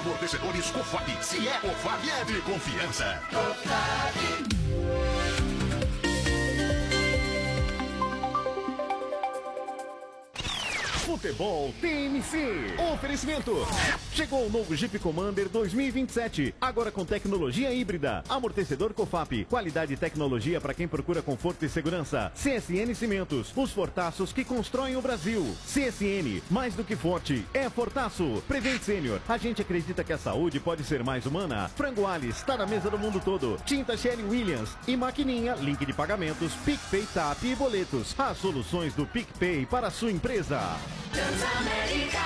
Amortecedores Cofap. Se é Cofap, é de confiança. Futebol TMC. Oferecimento. Chegou o novo Jeep Commander 2027. Agora com tecnologia híbrida. Amortecedor Cofap. Qualidade e tecnologia para quem procura conforto e segurança. CSN Cimentos. Os fortaços que constroem o Brasil. CSN. Mais do que forte. É fortaço. Prevent Senior. A gente acredita que a saúde pode ser mais humana. Frango Alice. Está na mesa do mundo todo. Tinta Sherry Williams. E Maquininha. Link de pagamentos. PicPay, TAP e boletos. As soluções do PicPay para a sua empresa. Transamérica,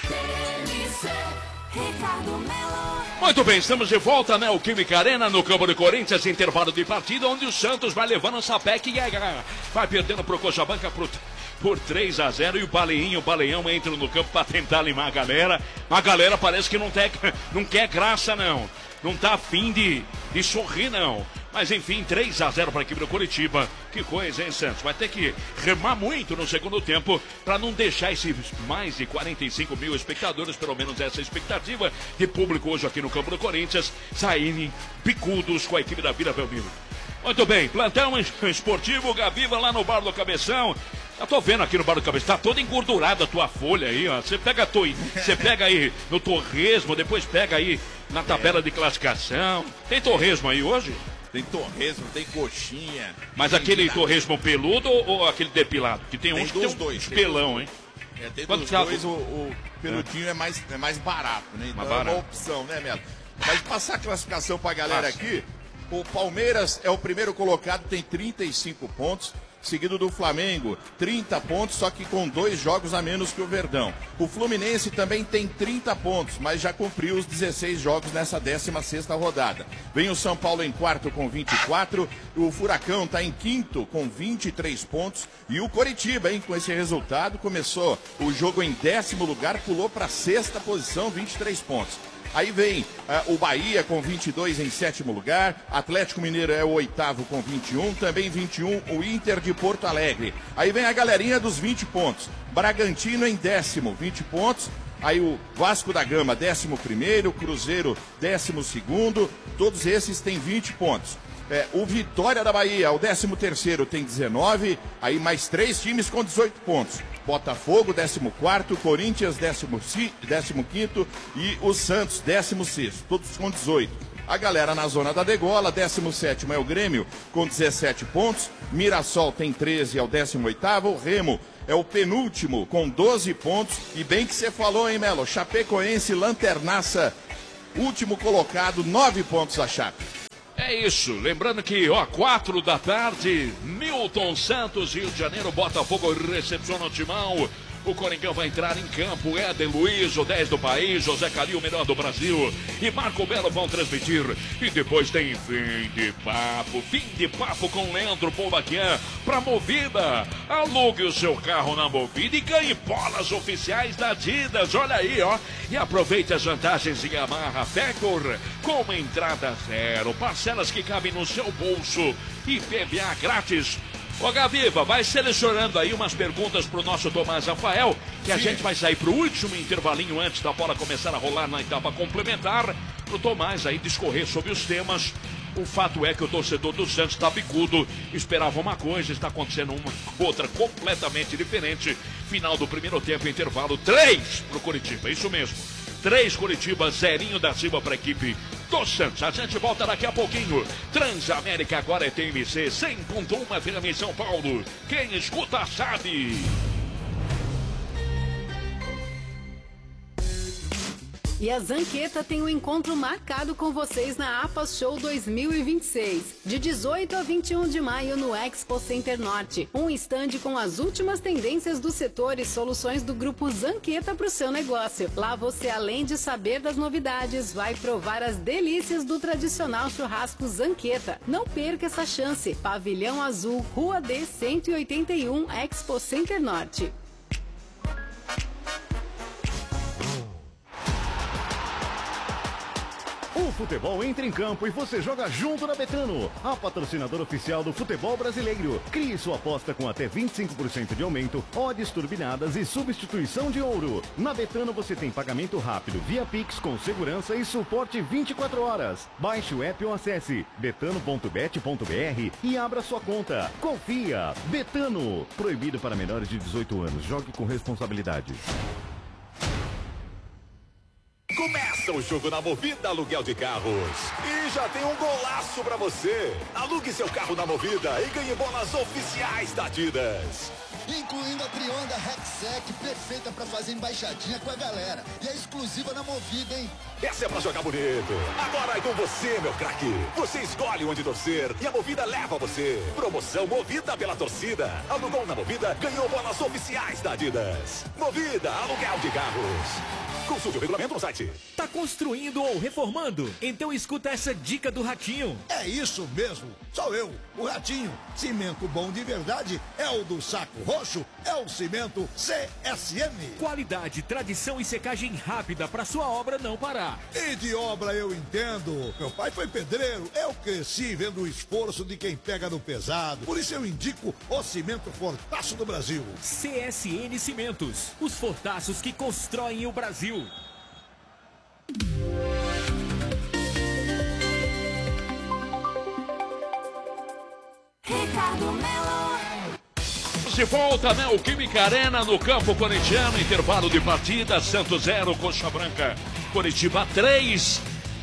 TMC, Ricardo Melo. Muito bem, estamos de volta, né? O Química Arena, no campo do Corinthians, intervalo de partida, onde o Santos vai levando o Sapec e vai perdendo pro Cochabamba por 3-0 e o Baleião entra no campo para tentar limar a galera. A galera parece que não quer graça, não. Não tá afim de sorrir, não. Mas enfim, 3-0 para a equipe do Curitiba. Que coisa, hein, Santos? Vai ter que remar muito no segundo tempo para não deixar esses mais de 45 mil espectadores, pelo menos essa expectativa de público hoje aqui no campo do Corinthians, saírem picudos com a equipe da Vila Belmiro. Muito bem, plantão esportivo, Gabiva lá no Bar do Cabeção. Eu tô vendo aqui no Bar do Cabeção, tá toda engordurada a tua folha aí, ó. Você pega aí no torresmo, depois pega aí na tabela de classificação. Tem torresmo aí hoje? Tem torresmo, tem coxinha. Mas tem aquele torresmo peludo ou aquele depilado? Que tem uns que tem dois, pelão, hein? Tem dos dois, o peludinho é mais barato, né? Então é uma opção, né, Melo? Mas passar a classificação pra galera aqui, o Palmeiras é o primeiro colocado, tem 35 pontos. Seguido do Flamengo, 30 pontos, só que com 2 jogos a menos que o Verdão. O Fluminense também tem 30 pontos, mas já cumpriu os 16 jogos nessa 16ª rodada. Vem o São Paulo em quarto com 24, o Furacão está em quinto com 23 pontos e o Coritiba, hein, com esse resultado, começou o jogo em 10º lugar, pulou para a 6ª posição, 23 pontos. Aí vem o Bahia com 22 em 7º lugar, Atlético Mineiro é o 8º com 21, também 21 o Inter de Porto Alegre. Aí vem a galerinha dos 20 pontos, Bragantino em 10º, 20 pontos. Aí o Vasco da Gama, 11º, Cruzeiro, 12º, todos esses têm 20 pontos. O Vitória da Bahia, o 13º, tem 19, aí mais 3 times com 18 pontos. Botafogo, 14º, Corinthians, 15º e o Santos, 16º, todos com 18. A galera na zona da degola, 17º é o Grêmio, com 17 pontos. Mirassol tem 13, é o 18º. O Remo é o penúltimo, com 12 pontos. E bem que você falou, hein, Melo? Chapecoense, lanternaça, último colocado, 9 pontos a Chape. É isso, lembrando que, 4 da tarde, Milton Santos, Rio de Janeiro, Botafogo recepciona o Timão. O Coringão vai entrar em campo, Éder Luiz, o 10 do país, José Calil, o melhor do Brasil, e Marco Belo vão transmitir. E depois tem fim de papo com Leandro Poubaquian para Movida. Alugue o seu carro na Movida e ganhe bolas oficiais da Adidas, olha aí, ó. E aproveite as vantagens de Yamaha Fecor, com uma entrada zero, parcelas que cabem no seu bolso e PVA grátis. Ô Gaviva, vai selecionando aí umas perguntas pro nosso Tomás Rafael, que a gente vai sair pro último intervalinho antes da bola começar a rolar na etapa complementar, pro Tomás aí discorrer sobre os temas. O fato é que o torcedor do Santos tá bicudo, esperava uma coisa, está acontecendo uma outra completamente diferente. Final do primeiro tempo, intervalo 3 pro Curitiba, isso mesmo. 3 Curitiba, 0 da Silva para a equipe do Santos. A gente volta daqui a pouquinho. Transamérica agora é TMC 100.1 FM em São Paulo. Quem escuta sabe. E a Zanqueta tem um encontro marcado com vocês na APAS Show 2026, de 18 a 21 de maio no Expo Center Norte. Um estande com as últimas tendências do setor e soluções do grupo Zanqueta para o seu negócio. Lá você, além de saber das novidades, vai provar as delícias do tradicional churrasco Zanqueta. Não perca essa chance. Pavilhão Azul, Rua D 181, Expo Center Norte. O futebol entra em campo e você joga junto na Betano, a patrocinadora oficial do futebol brasileiro. Crie sua aposta com até 25% de aumento, odds turbinadas e substituição de ouro. Na Betano você tem pagamento rápido via Pix com segurança e suporte 24 horas. Baixe o app ou acesse betano.bet.br e abra sua conta. Confia! Betano. Proibido para menores de 18 anos. Jogue com responsabilidade. Começa o jogo na Movida Aluguel de Carros. E já tem um golaço pra você. Alugue seu carro na Movida e ganhe bolas oficiais da Adidas. Incluindo a Trionda Rexec, perfeita pra fazer embaixadinha com a galera. E é exclusiva na Movida, hein? Essa é pra jogar bonito. Agora é com você, meu craque. Você escolhe onde torcer e a Movida leva você. Promoção Movida pela torcida. Alugou na Movida, ganhou bolas oficiais da Adidas. Movida Aluguel de Carros. Consulte o regulamento no site. Tá construindo ou reformando? Então escuta essa dica do Ratinho. É isso mesmo. Sou eu, o Ratinho. Cimento bom de verdade é o do Saco Roxo, é o cimento CSM. Qualidade, tradição e secagem rápida para sua obra não parar. E de obra eu entendo. Meu pai foi pedreiro. Eu cresci vendo o esforço de quem pega no pesado. Por isso eu indico o cimento Fortaço do Brasil. CSN Cimentos. Os fortaços que constroem o Brasil. Ricardo Melo. De volta, né? O Química Arena no campo corintiano. Intervalo de partida. Santos 0, Coxa Branca. Coritiba 3.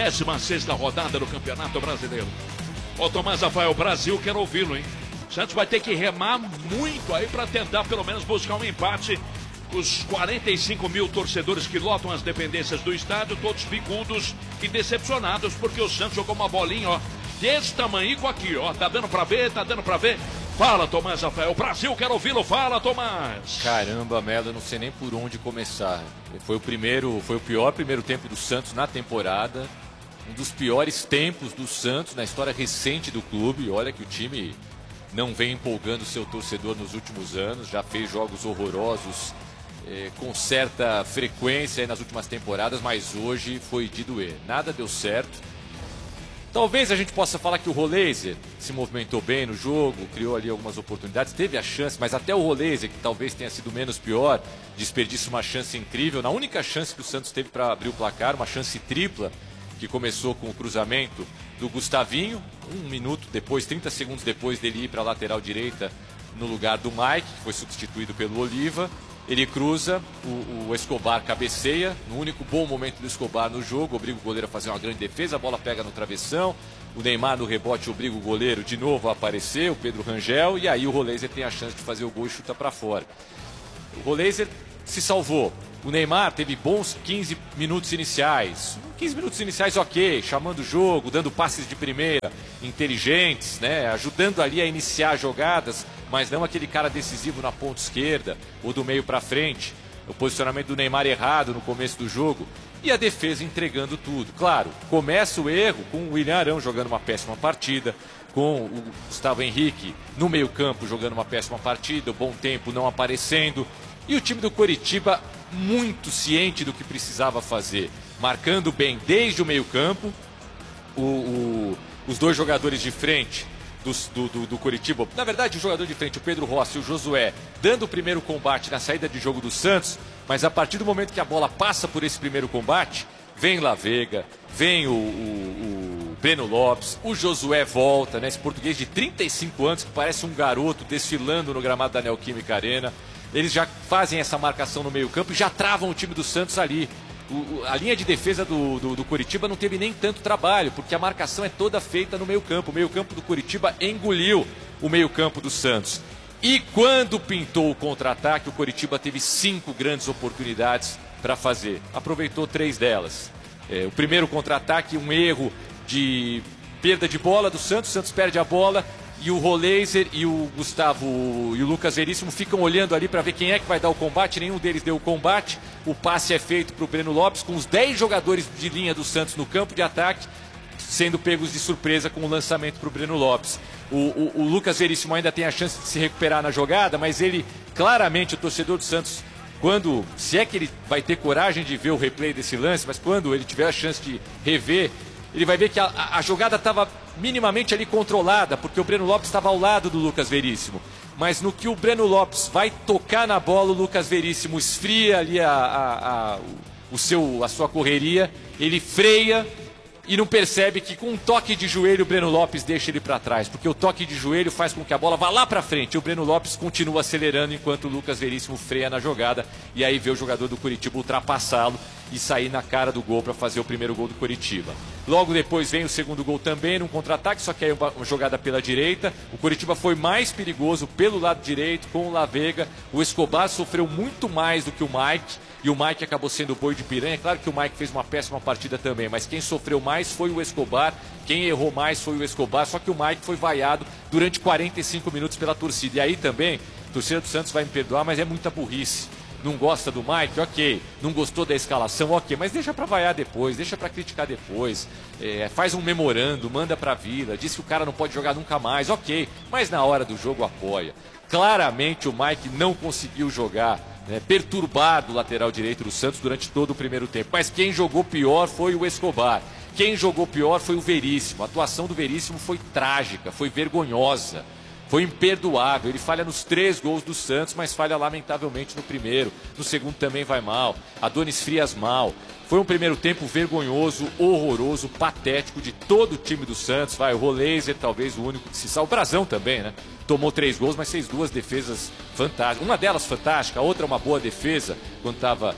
16ª rodada do Campeonato Brasileiro. Ô Tomás Rafael, Brasil, quero ouvi-lo, hein? Santos vai ter que remar muito aí para tentar pelo menos buscar um empate. Os 45 mil torcedores que lotam as dependências do estádio, todos bicudos e decepcionados, porque o Santos jogou uma bolinha, ó, desse tamanho aqui, ó. Tá dando pra ver, tá dando pra ver. Fala, Tomás Rafael. Brasil, quero ouvi-lo. Fala, Tomás. Caramba, Melo, eu não sei nem por onde começar. Foi o pior primeiro tempo do Santos na temporada. Um dos piores tempos do Santos na história recente do clube. Olha que o time não vem empolgando seu torcedor nos últimos anos. Já fez jogos horrorosos com certa frequência aí nas últimas temporadas, mas hoje foi de doer. Nada deu certo. Talvez a gente possa falar que o Roleiser se movimentou bem no jogo, criou ali algumas oportunidades, teve a chance, mas até o Roleiser, que talvez tenha sido menos pior, desperdiça uma chance incrível. Na única chance que o Santos teve para abrir o placar, uma chance tripla, que começou com o cruzamento do Gustavinho, 1 minuto depois, 30 segundos depois dele ir para a lateral direita no lugar do Mike, que foi substituído pelo Oliva. Ele cruza, o Escobar cabeceia, no único bom momento do Escobar no jogo, obriga o goleiro a fazer uma grande defesa, a bola pega no travessão, o Neymar no rebote obriga o goleiro de novo a aparecer, o Pedro Rangel, e aí o Roleiser tem a chance de fazer o gol e chuta para fora. O Roleiser se salvou, o Neymar teve bons 15 minutos iniciais, 15 minutos iniciais ok, chamando o jogo, dando passes de primeira, inteligentes, né, ajudando ali a iniciar jogadas, mas não aquele cara decisivo na ponta esquerda ou do meio para frente. O posicionamento do Neymar errado no começo do jogo e a defesa entregando tudo. Claro, começa o erro com o William Arão jogando uma péssima partida, com o Gustavo Henrique no meio-campo jogando uma péssima partida, o Bom Tempo não aparecendo e o time do Coritiba muito ciente do que precisava fazer, marcando bem desde o meio-campo, os dois jogadores de frente do Coritiba, na verdade o jogador de frente, o Pedro Rossi e o Josué, dando o primeiro combate na saída de jogo do Santos, mas a partir do momento que a bola passa por esse primeiro combate, vem La Vega, vem o Breno Lopes, o Josué volta, né, esse português de 35 anos que parece um garoto desfilando no gramado da Neoquímica Arena. Eles já fazem essa marcação no meio campo e já travam o time do Santos ali. A linha de defesa do Coritiba não teve nem tanto trabalho, porque a marcação é toda feita no meio campo. O meio campo do Coritiba engoliu o meio campo do Santos. E quando pintou o contra-ataque, o Coritiba teve 5 grandes oportunidades para fazer. Aproveitou 3 delas. O primeiro contra-ataque, um erro de perda de bola do Santos. O Santos perde a bola e o Roleiser e o Gustavo e o Lucas Veríssimo ficam olhando ali para ver quem é que vai dar o combate. Nenhum deles deu o combate. O passe é feito para o Breno Lopes, com os 10 jogadores de linha do Santos no campo de ataque, sendo pegos de surpresa com o lançamento para o Breno Lopes. O Lucas Veríssimo ainda tem a chance de se recuperar na jogada, mas ele, claramente, o torcedor do Santos, se é que ele vai ter coragem de ver o replay desse lance, mas quando ele tiver a chance de rever, ele vai ver que a jogada estava minimamente ali controlada, porque o Breno Lopes estava ao lado do Lucas Veríssimo. Mas no que o Breno Lopes vai tocar na bola, o Lucas Veríssimo esfria ali a sua correria, ele freia e não percebe que com um toque de joelho o Breno Lopes deixa ele para trás, porque o toque de joelho faz com que a bola vá lá para frente, e o Breno Lopes continua acelerando enquanto o Lucas Veríssimo freia na jogada, e aí vê o jogador do Coritiba ultrapassá-lo e sair na cara do gol para fazer o primeiro gol do Coritiba. Logo depois vem o segundo gol também, num contra-ataque, só que aí uma jogada pela direita. O Coritiba foi mais perigoso pelo lado direito com o Lavega. O Escobar sofreu muito mais do que o Mike, e o Mike acabou sendo o boi de piranha. Claro que o Mike fez uma péssima partida também, mas quem sofreu mais foi o Escobar, quem errou mais foi o Escobar, só que o Mike foi vaiado durante 45 minutos pela torcida. E aí também, a torcida do Santos vai me perdoar, mas é muita burrice. Não gosta do Mike? Ok. Não gostou da escalação? Ok. Mas deixa pra vaiar depois, deixa pra criticar depois. Faz um memorando, manda pra Vila, diz que o cara não pode jogar nunca mais. Ok. Mas na hora do jogo apoia. Claramente o Mike não conseguiu jogar, né? Perturbado o lateral direito do Santos durante todo o primeiro tempo. Mas quem jogou pior foi o Escobar. Quem jogou pior foi o Veríssimo. A atuação do Veríssimo foi trágica, foi vergonhosa. Foi imperdoável, ele falha nos 3 gols do Santos, mas falha lamentavelmente no primeiro. No segundo também vai mal, Adonis Frias mal. Foi um primeiro tempo vergonhoso, horroroso, patético de todo o time do Santos. O Roleiser talvez o único que se salva. O Brazão também, né? Tomou 3 gols, mas fez 2 defesas fantásticas. Uma delas fantástica, a outra uma boa defesa, quando estava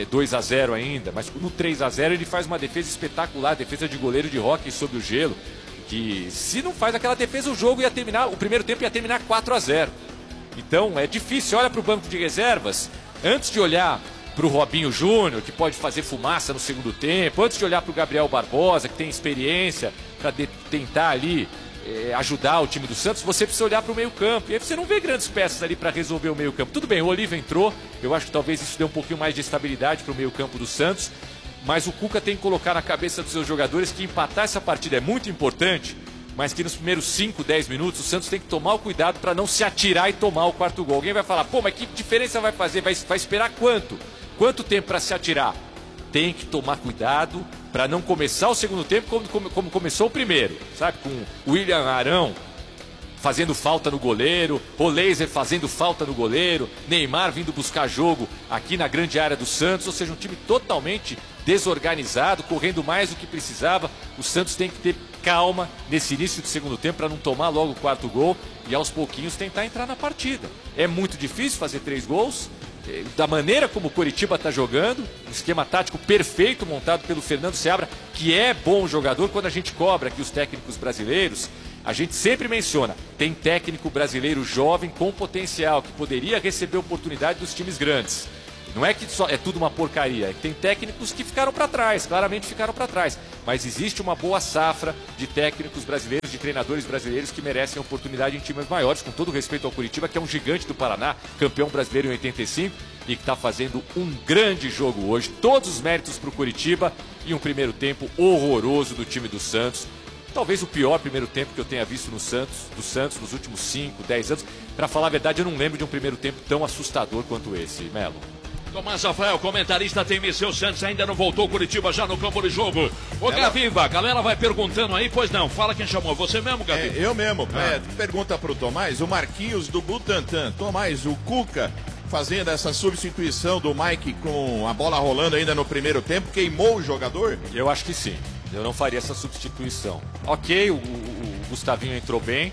2-0 ainda. Mas no 3-0 ele faz uma defesa espetacular, defesa de goleiro de hóquei sobre o gelo. Que se não faz aquela defesa, o jogo ia terminar, o primeiro tempo ia terminar 4-0. Então é difícil, olha para o banco de reservas, antes de olhar para o Robinho Júnior, que pode fazer fumaça no segundo tempo, antes de olhar para o Gabriel Barbosa, que tem experiência para tentar ali ajudar o time do Santos, você precisa olhar para o meio campo, e aí você não vê grandes peças ali para resolver o meio campo. Tudo bem, o Oliva entrou, eu acho que talvez isso dê um pouquinho mais de estabilidade para o meio campo do Santos, mas o Cuca tem que colocar na cabeça dos seus jogadores que empatar essa partida é muito importante, mas que nos primeiros 5, 10 minutos o Santos tem que tomar o cuidado para não se atirar e tomar o 4º gol. Alguém vai falar, pô, mas que diferença vai fazer? Vai esperar quanto? Quanto tempo para se atirar? Tem que tomar cuidado para não começar o segundo tempo como começou o primeiro, sabe? Com o William Arão fazendo falta no goleiro, Roleiser fazendo falta no goleiro, Neymar vindo buscar jogo aqui na grande área do Santos, ou seja, um time totalmente desorganizado, correndo mais do que precisava. O Santos tem que ter calma nesse início de segundo tempo para não tomar logo o 4º gol e aos pouquinhos tentar entrar na partida. É muito difícil fazer 3 gols, da maneira como o Coritiba está jogando, um esquema tático perfeito montado pelo Fernando Seabra, que é bom jogador. Quando a gente cobra aqui os técnicos brasileiros, a gente sempre menciona, tem técnico brasileiro jovem com potencial, que poderia receber oportunidade dos times grandes. Não é que é tudo uma porcaria, é que tem técnicos que ficaram para trás, claramente ficaram para trás. Mas existe uma boa safra de técnicos brasileiros, de treinadores brasileiros que merecem oportunidade em times maiores, com todo respeito ao Coritiba, que é um gigante do Paraná, campeão brasileiro em 85 e que está fazendo um grande jogo hoje. Todos os méritos para o Coritiba e um primeiro tempo horroroso do time do Santos. Talvez o pior primeiro tempo que eu tenha visto do Santos nos últimos 5, 10 anos. Para falar a verdade, eu não lembro de um primeiro tempo tão assustador quanto esse, Melo. Tomás Rafael, comentarista, tem Misseu Santos, ainda não voltou, Coritiba já no campo de jogo. Ô, Gaviva, a galera vai perguntando aí, pois não, fala quem chamou, você mesmo, Gaviva? Eu mesmo, pergunta pro Tomás, o Marquinhos do Butantan. Tomás, o Cuca fazendo essa substituição do Mike com a bola rolando ainda no primeiro tempo, queimou o jogador? Eu acho que sim, eu não faria essa substituição. Ok, o Gustavinho entrou bem,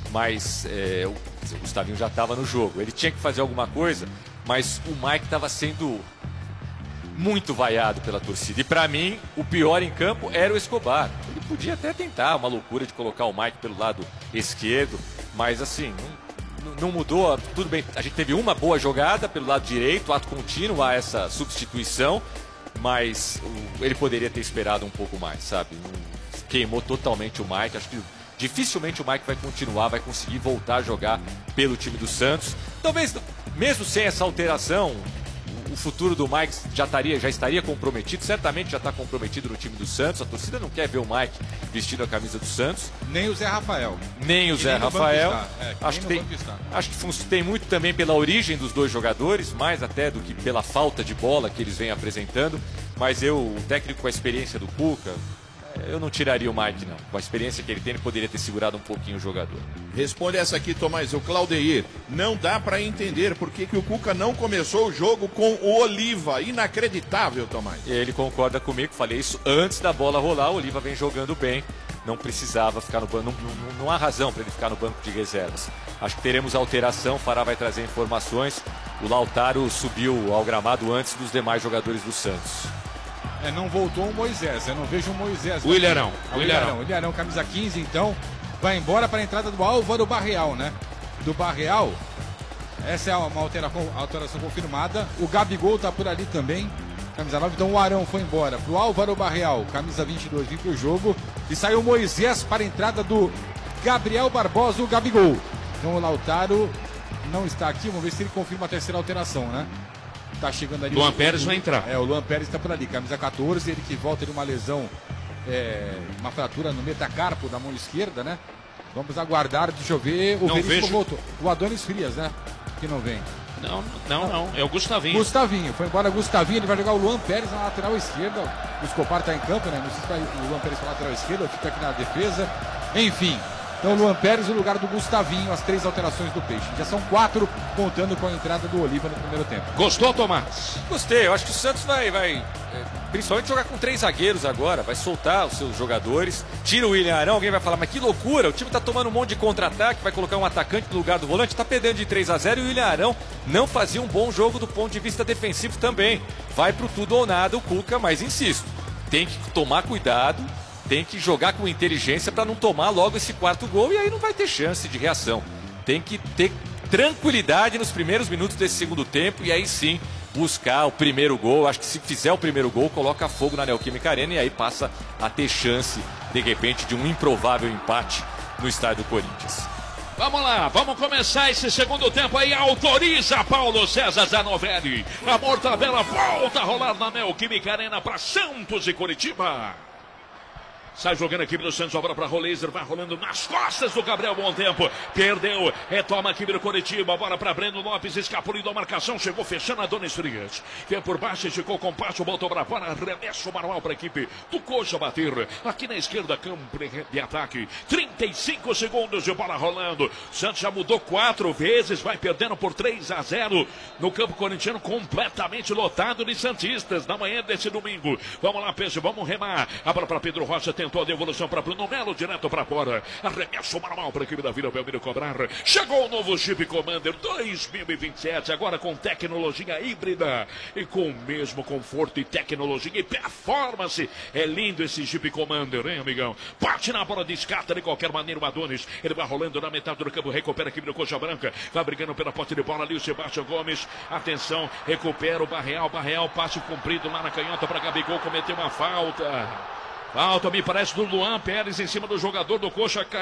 mas o Gustavinho já estava no jogo, ele tinha que fazer alguma coisa, mas o Mike estava sendo muito vaiado pela torcida. E para mim, o pior em campo era o Escobar. Ele podia até tentar uma loucura de colocar o Mike pelo lado esquerdo, mas assim, não mudou. Tudo bem, a gente teve uma boa jogada pelo lado direito, ato contínuo a essa substituição, mas ele poderia ter esperado um pouco mais, sabe? Queimou totalmente o Mike. Acho que dificilmente o Mike vai continuar, vai conseguir voltar a jogar pelo time do Santos. Talvez, mesmo sem essa alteração, o futuro do Mike já estaria comprometido, certamente já está comprometido no time do Santos. A torcida não quer ver o Mike vestindo a camisa do Santos. Nem o Zé Rafael. Nem o Zé Rafael. Acho que tem muito também pela origem dos dois jogadores, mais até do que pela falta de bola que eles vêm apresentando. Mas o técnico com a experiência do Cuca, eu não tiraria o Mike, não. Com a experiência que ele tem, ele poderia ter segurado um pouquinho o jogador. Responde essa aqui, Tomás, o Claudeir. Não dá para entender por que o Cuca não começou o jogo com o Oliva. Inacreditável, Tomás. Ele concorda comigo, falei isso antes da bola rolar. O Oliva vem jogando bem, não precisava ficar no banco, não há razão para ele ficar no banco de reservas. Acho que teremos alteração, o Fará vai trazer informações. O Lautaro subiu ao gramado antes dos demais jogadores do Santos. Não voltou o Moisés, eu não vejo o Moisés. O Ilharão. O Ilharão, camisa 15, então, vai embora para a entrada do Álvaro Barreal, né? Do Barreal, essa é uma alteração confirmada. O Gabigol tá por ali também, camisa 9, então o Arão foi embora. Pro Álvaro Barreal, camisa 22, vem pro jogo. E saiu o Moisés para a entrada do Gabriel Barbosa, o Gabigol. Então o Lautaro não está aqui, vamos ver se ele confirma a terceira alteração, né? Tá chegando ali. Luan Pérez vai entrar. O Luan Pérez está por ali, camisa 14, ele que volta de uma lesão, uma fratura no metacarpo da mão esquerda, né? Vamos aguardar, deixa eu ver. O Veríssimo voltou. O Adonis Frias, né? Que não vem. Não. É o Gustavinho. Gustavinho, foi embora Gustavinho, ele vai jogar o Luan Pérez na lateral esquerda. O Escopar está em campo, né? Não sei se vai o Luan Pérez na lateral esquerda, fica aqui na defesa. Enfim. Então, Luan Pérez no lugar do Gustavinho, as 3 alterações do Peixe. Já são 4, contando com a entrada do Oliva no primeiro tempo. Gostou, Tomás? Gostei, eu acho que o Santos vai principalmente jogar com 3 zagueiros agora, vai soltar os seus jogadores, tira o William Arão, alguém vai falar, mas que loucura, o time tá tomando um monte de contra-ataque, vai colocar um atacante no lugar do volante, tá perdendo de 3-0 e o William Arão não fazia um bom jogo do ponto de vista defensivo também. Vai pro tudo ou nada o Cuca, mas insisto, tem que tomar cuidado, tem que jogar com inteligência para não tomar logo esse 4º gol e aí não vai ter chance de reação. Tem que ter tranquilidade nos primeiros minutos desse segundo tempo e aí sim buscar o primeiro gol. Acho que se fizer o primeiro gol, coloca fogo na Neoquímica Arena e aí passa a ter chance, de repente, de um improvável empate no estádio do Corinthians. Vamos lá, vamos começar esse segundo tempo aí. Autoriza Paulo César Zanovelli. A mortadela volta a rolar na Neoquímica Arena para Santos e Curitiba. Sai jogando a equipe do Santos, a bola para Roleiser, vai rolando nas costas do Gabriel Bom Tempo. Perdeu, retoma a equipe do Curitiba, bola para Breno Lopes, escapuliu da marcação, chegou fechando a Adonis Frias. Vem por baixo, esticou com passo, voltou para fora, arremesso manual para a equipe do Coxa bater. Aqui na esquerda, campo de ataque. 35 segundos de bola rolando. Santos já mudou 4 vezes, vai perdendo por 3-0 no campo corintiano, completamente lotado de santistas na manhã desse domingo. Vamos lá, Peixe, vamos remar. A bola para Pedro Rocha, tentou a devolução para Bruno Melo, direto para fora. Arremesso manual para a equipe da Vila Belmiro cobrar. Chegou o novo Jeep Commander 2027, agora com tecnologia híbrida e com o mesmo conforto e tecnologia e performance. É lindo esse Jeep Commander, hein, amigão? Bate na bola, descarta de qualquer maneira o Adonis. Ele vai rolando na metade do campo, recupera a equipe do Coxa Branca. Vai brigando pela posse de bola ali o Sebastião Gomes. Atenção, recupera o Barreal, passe cumprido lá na canhota para Gabigol, cometeu uma falta. Falta, me parece, do Luan Pérez em cima do jogador do Coxa.